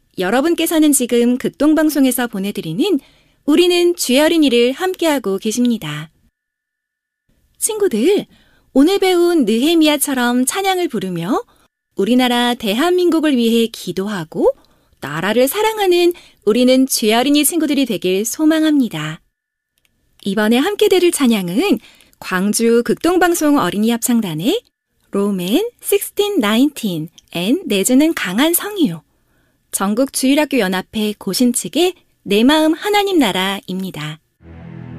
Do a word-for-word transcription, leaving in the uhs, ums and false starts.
여러분께서는 지금 극동방송에서 보내드리는 우리는 주의 어린이를 함께하고 계십니다. 친구들, 오늘 배운 느헤미야처럼 찬양을 부르며 우리나라 대한민국을 위해 기도하고 나라를 사랑하는 우리는 주의 어린이 친구들이 되길 소망합니다. 이번에 함께 들을 찬양은 광주 극동방송 어린이 합창단의 로맨 십육, 십구 앤 내주는 강한 성이요, 전국주일학교 연합회 고신 측의 내 마음 하나님 나라입니다.